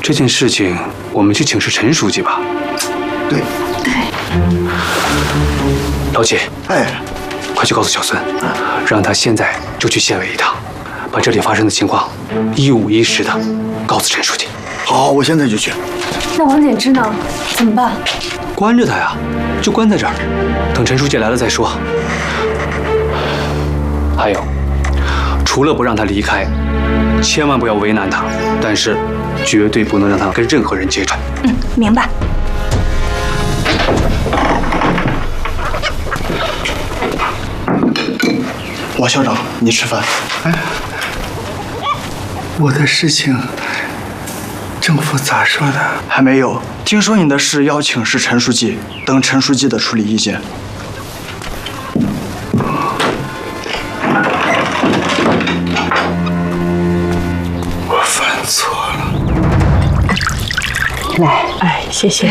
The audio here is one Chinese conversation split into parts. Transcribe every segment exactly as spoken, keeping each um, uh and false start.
这件事情我们去请示陈书记吧。 对。 对。 老姐， 哎， 快去告诉小孙，让他现在就去县委一趟，把这里发生的情况一五一十的告诉陈书记。 好，我现在就去。 那王简之呢？怎么办？ 关着他呀，就关在这儿，等陈书记来了再说。还有，除了不让他离开，千万不要为难他，但是绝对不能让他跟任何人接触。 嗯，明白。 王校长，你吃饭。 哎，我的事情，政府咋说的？ 还没有。听说你的事要请示陈书记，等陈书记的处理意见。 我犯错了。 来，哎，谢谢。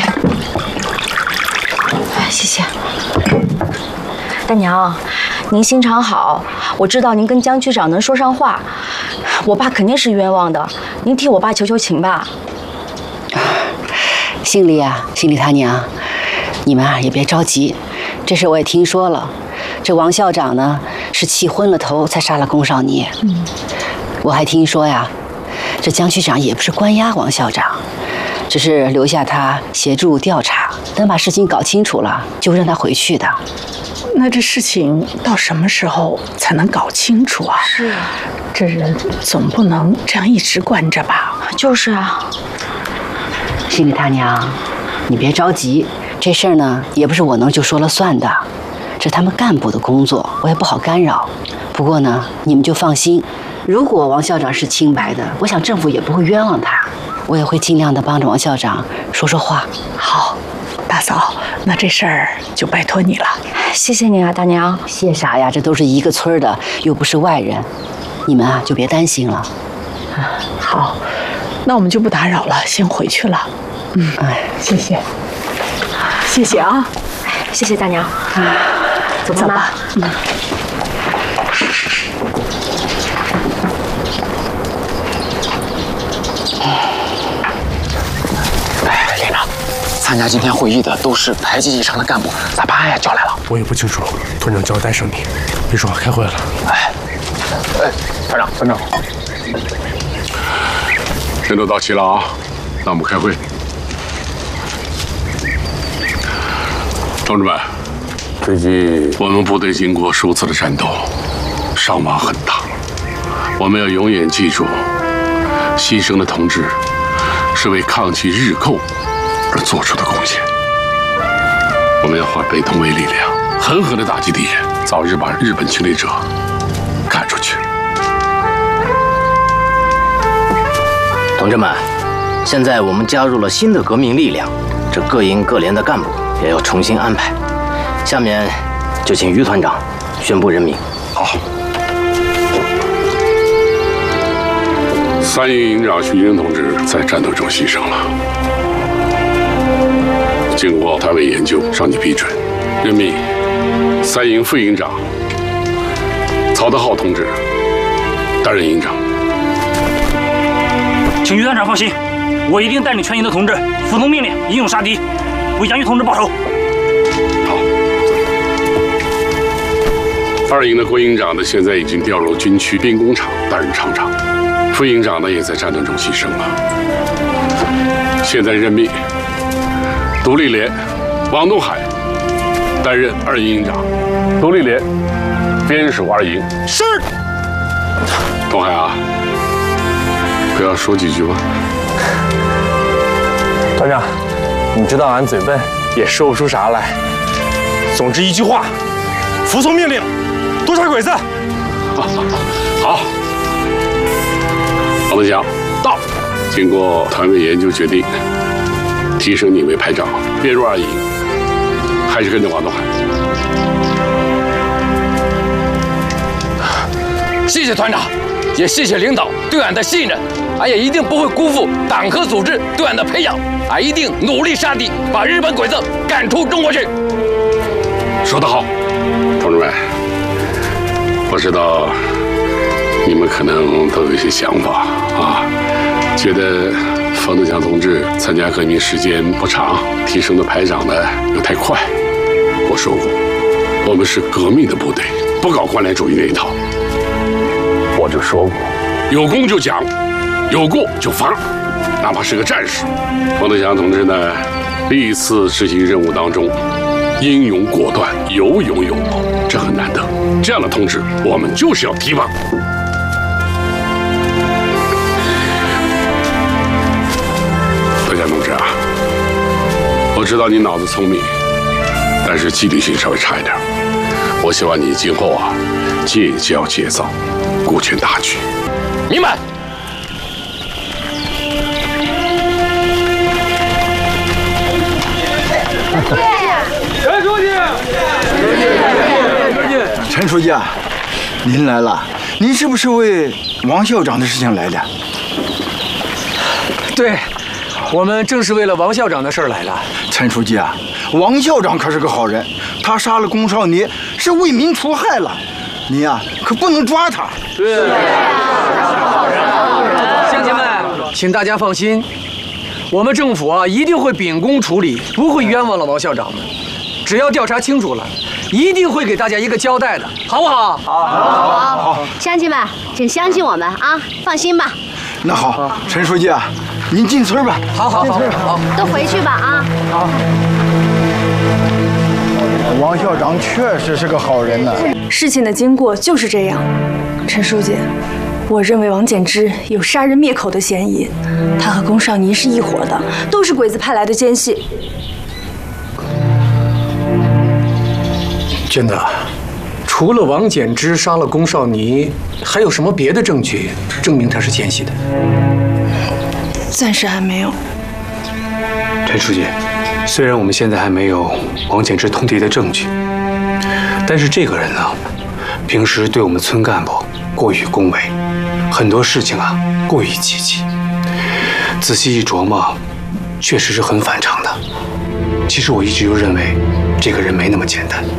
哎，谢谢。大娘，您心肠好，我知道您跟江区长能说上话，我爸肯定是冤枉的，您替我爸求求情吧。 心里啊，心里他娘，你们啊也别着急，这事我也听说了。这王校长呢是气昏了头才杀了龚少妮。嗯，我还听说呀，这江区长也不是关押王校长，只是留下他协助调查，等把事情搞清楚了就让他回去的。 那这事情到什么时候才能搞清楚啊？ 是啊， 这人总不能这样一直关着吧？ 就是啊。 心里他娘，你别着急，这事儿呢也不是我能就说了算的，这是他们干部的工作，我也不好干扰。不过呢，你们就放心，如果王校长是清白的，我想政府也不会冤枉他，我也会尽量的帮着王校长说说话。 好，大嫂，那这事儿就拜托你了。 谢谢你啊，大娘。 谢啥呀？这都是一个村的，又不是外人，你们啊就别担心了。 好，那我们就不打扰了，先回去了。嗯，哎，谢谢，谢谢啊， 谢谢大娘。嗯，走吧， 走吧。嗯。 哎，连长，参加今天会议的都是排级以上的干部，咋办呀？叫来了。 我也不清楚，团长交代声明，别说开会了。 哎，哎，团长，团长， 人都到齐了啊，那我们开会。同志们，最近我们部队经过数次的战斗，伤亡很大，我们要永远记住，牺牲的同志是为抗击日寇而做出的贡献。我们要化悲痛为力量，狠狠地打击敌人，早日把日本侵略者赶出去。 同志们，现在我们加入了新的革命力量，这各营各连的干部也要重新安排。下面就请于团长宣布任命。 好。三营营长徐英同志在战斗中牺牲了。经过团委研究，上级批准，任命三营副营长曹德浩同志担任营长。 请于团长放心，我一定带领全营的同志服从命令，英勇杀敌，为杨玉同志报仇。 好。二营的郭营长呢，现在已经调入军区兵工厂担任厂长，副营长呢也在战斗中牺牲了。现在任命独立连王东海担任二营营长，独立连边属二营。是。东海啊，不要说几句吗？ 团长，你知道俺嘴笨，也说不出啥来。总之一句话，服从命令，多杀鬼子。 好，好。王德祥到。经过团委研究决定，提升你为排长，编入二营，还是跟着王东海。 谢谢团长，也谢谢领导对俺的信任，俺也一定不会辜负党和组织对俺的培养，俺一定努力杀敌，把日本鬼子赶出中国去。 说得好，同志们，我知道你们可能都有一些想法啊。 觉得冯德强同志参加革命时间不长，提升的排长的又太快。我说过，我们是革命的部队，不搞官僚主义那一套。我就说过，有功就奖，有过就罚，哪怕是个战士。冯德强同志呢，历次执行任务当中，英勇果断，有勇有谋，这很难得。这样的同志，我们就是要提拔。德强同志啊，我知道你脑子聪明，但是纪律性稍微差一点。我希望你今后啊，戒骄戒躁，顾全大局。 明白。 陈书记，陈书记啊，您来了，您是不是为王校长的事情来的？ 对，我们正是为了王校长的事儿来了。 陈书记啊，王校长可是个好人，他杀了龚少尼是为民除害了，您啊可不能抓他。 对，乡亲们，请大家放心，我们政府啊一定会秉公处理，不会冤枉了王校长们。只要调查清楚了，一定会给大家一个交代的，好不好？ 好，好，好。乡亲们，请相信我们啊，放心吧。 那好，陈书记啊，您进村吧。 好好好，好， 都回去吧啊。 好。王校长确实是个好人呢。 事情的经过就是这样，陈书记，我认为王简之有杀人灭口的嫌疑，他和龚少尼是一伙的，都是鬼子派来的奸细。 娟子，除了王简之杀了龚少尼，还有什么别的证据证明他是奸细的？ 暂时还没有。 陈书记，虽然我们现在还没有王简之通敌的证据，但是这个人呢，平时对我们村干部过于恭维，很多事情啊过于积极。仔细一琢磨，确实是很反常的。其实我一直就认为，这个人没那么简单。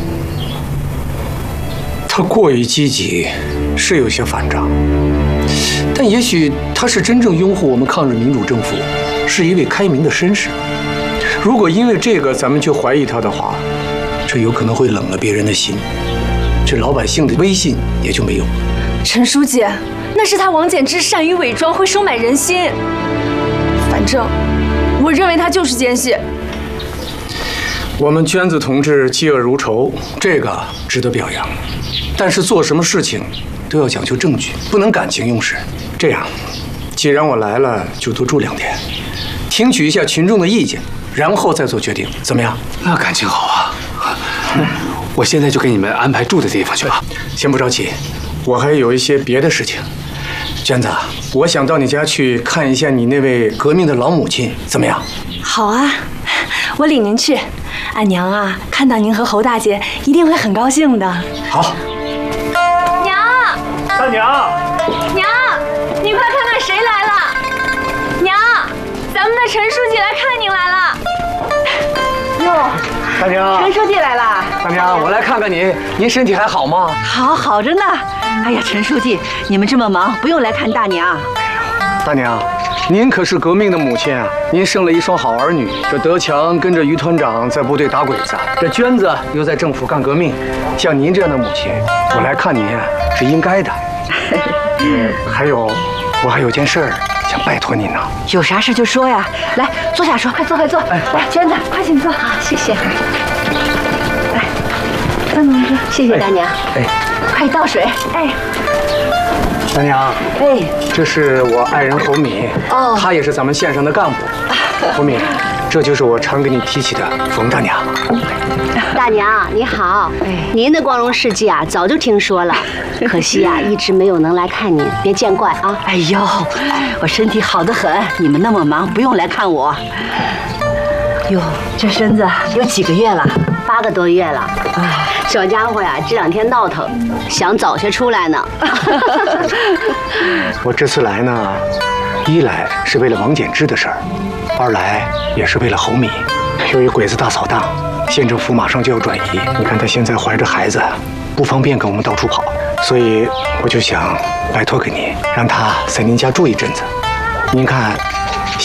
他过于积极，是有些反常，但也许他是真正拥护我们抗日民主政府，是一位开明的绅士。如果因为这个咱们就怀疑他的话，这有可能会冷了别人的心，这老百姓的威信也就没有了。 陈书记，那是他王简之善于伪装，会收买人心。反正，我认为他就是奸细。 我们娟子同志嫉恶如仇，这个值得表扬。但是做什么事情都要讲究证据，不能感情用事。这样，既然我来了，就多住两天，听取一下群众的意见，然后再做决定，怎么样？那感情好啊！我现在就给你们安排住的地方去吧。先不着急，我还有一些别的事情。娟子，我想到你家去看一下你那位革命的老母亲，怎么样？ 好啊，我领您去。俺娘啊，看到您和侯大姐，一定会很高兴的。 好。 娘， 大娘， 娘，你快看看谁来了！娘，咱们的陈书记来看您来了。 哟，大娘， 陈书记来了。 大娘，我来看看您，您身体还好吗？ 好，好着呢。哎呀，陈书记，你们这么忙，不用来看大娘。 大娘，您可是革命的母亲啊！您生了一双好儿女，这德强跟着于团长在部队打鬼子，这娟子又在政府干革命。像您这样的母亲，我来看您啊是应该的。嗯，还有，我还有件事儿想拜托您呢。 有啥事就说呀，来坐下说，快坐快坐。 哎， 来，娟子，快请坐。好，谢谢。来，张同志，谢谢大娘。 哎， 快倒水。哎。 大娘， 哎， 这是我爱人侯敏，哦，她也是咱们县上的干部。侯敏，这就是我常给你提起的冯大娘。 大娘你好，您的光荣事迹啊，早就听说了，可惜啊，一直没有能来看您，别见怪啊。 哎呦，我身体好得很，你们那么忙，不用来看我。哟，这身子有几个月了？ 八个多月了。啊，小家伙呀，这两天闹腾，想早些出来呢。 我这次来呢，一来是为了王简之的事儿，二来也是为了侯敏。由于鬼子大扫荡，县政府马上就要转移，你看他现在怀着孩子，不方便跟我们到处跑，所以我就想拜托给您，让他在您家住一阵子。 您看